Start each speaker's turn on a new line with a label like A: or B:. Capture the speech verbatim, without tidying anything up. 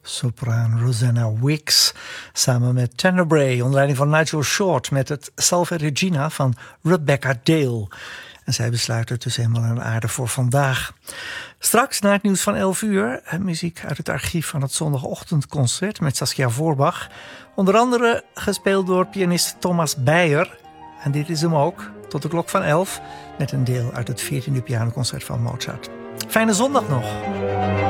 A: sopraan Rosanna Wicks samen met Tenebrae onder leiding van Nigel Short met het Salve Regina van Rebecca Dale. En zij besluiten tussen hemel en aarde voor vandaag. Straks na het nieuws van elf uur muziek uit het archief van het zondagochtendconcert met Saskia Voorbach. Onder andere gespeeld door pianist Thomas Beyer. En dit is hem ook, tot de klok van elf, met een deel uit het veertiende pianoconcert van Mozart. Fijne zondag nog!